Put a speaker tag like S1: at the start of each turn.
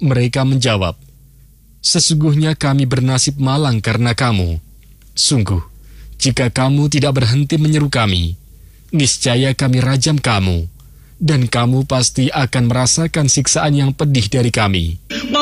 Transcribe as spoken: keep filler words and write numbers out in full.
S1: Mereka menjawab, "Sesungguhnya kami bernasib malang karena kamu. Sungguh, jika kamu tidak berhenti menyeru kami, niscaya kami rajam kamu, dan kamu pasti akan merasakan siksaan yang pedih dari kami."